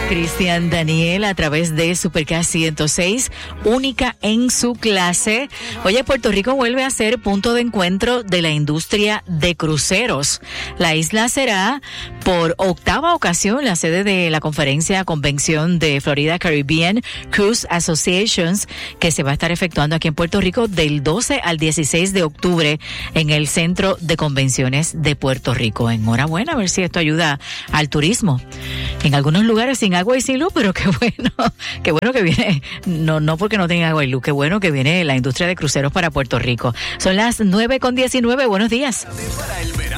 Cristian Daniel a través de Supercast 106, única en su clase. Oye, Puerto Rico vuelve a ser punto de encuentro de la industria de cruceros. La isla será por octava ocasión la sede de la convención de Florida Caribbean Cruise Associations, que se va a estar efectuando aquí en Puerto Rico del 12 al 16 de octubre en el Centro de Convenciones de Puerto Rico. Enhorabuena, a ver si esto ayuda al turismo. En algunos lugares sin agua y sin luz, pero qué bueno que viene, no porque no tenga agua y luz, qué bueno que viene la industria de cruceros para Puerto Rico. Son las 9:19, buenos días. Para el verano.